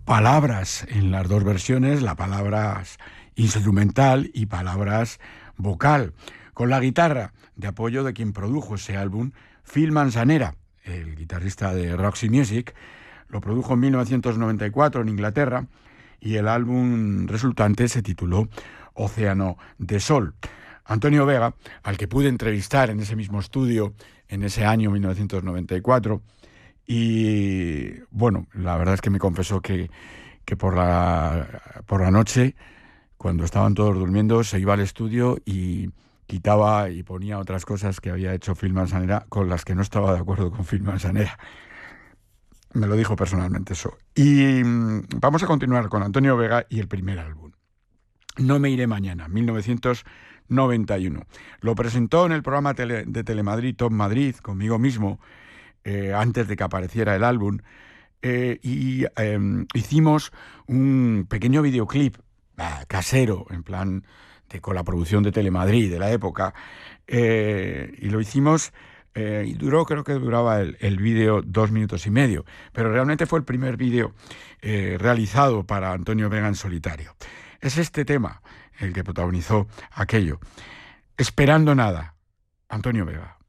palabras en las dos versiones, la palabras instrumental y palabras vocal, con la guitarra de apoyo de quien produjo ese álbum, Phil Manzanera, el guitarrista de Roxy Music. Lo produjo en 1994 en Inglaterra y el álbum resultante se tituló Océano de Sol. Antonio Vega, al que pude entrevistar en ese mismo estudio en ese año 1994, y bueno, la verdad es que me confesó que por la noche, cuando estaban todos durmiendo, se iba al estudio y quitaba y ponía otras cosas que había hecho Phil Manzanera con las que no estaba de acuerdo con Phil Manzanera. Me lo dijo personalmente eso. Y vamos a continuar con Antonio Vega y el primer álbum. No me iré mañana, 1991. Lo presentó en el programa de Telemadrid, Top Madrid, conmigo mismo, antes de que apareciera el álbum. Hicimos un pequeño videoclip casero, en plan con la producción de Telemadrid de la época, y lo hicimos, y creo que duraba el vídeo 2 minutos y medio, pero realmente fue el primer vídeo realizado para Antonio Vega en solitario. Es este tema el que protagonizó aquello. Esperando nada, Antonio Vega.